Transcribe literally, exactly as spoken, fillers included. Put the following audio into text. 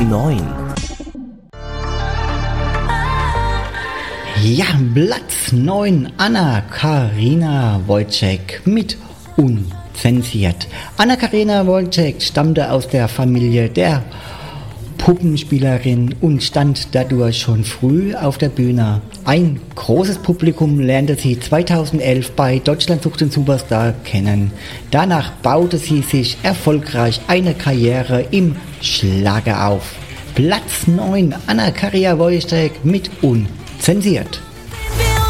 neun. Ja, Platz neun, Anna-Karina Wojcik mit Unzensiert. Anna-Karina Wojcik stammte aus der Familie der Puppenspielerin und stand dadurch schon früh auf der Bühne. Ein großes Publikum lernte sie zweitausendelf bei Deutschland sucht den Superstar kennen. Danach baute sie sich erfolgreich eine Karriere im Schlager auf. Platz neun, Anna-Karina Wojcik mit Unzensiert.